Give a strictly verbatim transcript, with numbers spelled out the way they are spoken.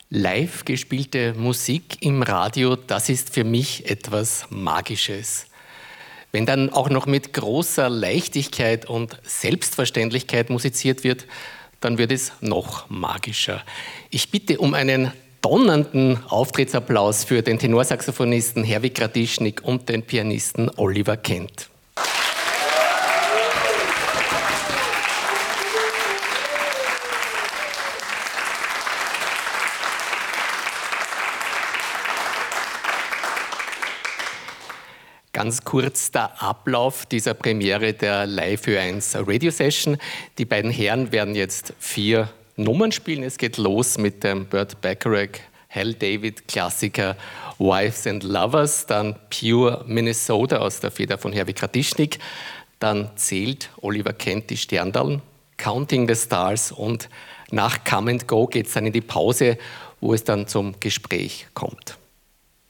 Live gespielte Musik im Radio, das ist für mich etwas Magisches. Wenn dann auch noch mit großer Leichtigkeit und Selbstverständlichkeit musiziert wird, dann wird es noch magischer. Ich bitte um einen donnernden Auftrittsapplaus für den Tenorsaxophonisten Herwig Gradischnik und den Pianisten Oliver Kent. Ganz kurz der Ablauf dieser Premiere der Live Ö eins Radio Session. Die beiden Herren werden jetzt vier Nummern spielen. Es geht los mit dem Burt Bacharach Hal David Klassiker Wives and Lovers, dann Pure Minnesota aus der Feder von Herwig Gradischnik, dann zählt Oliver Kent die Sterndalen, Counting the Stars, und nach Come and Go geht es dann in die Pause, wo es dann zum Gespräch kommt.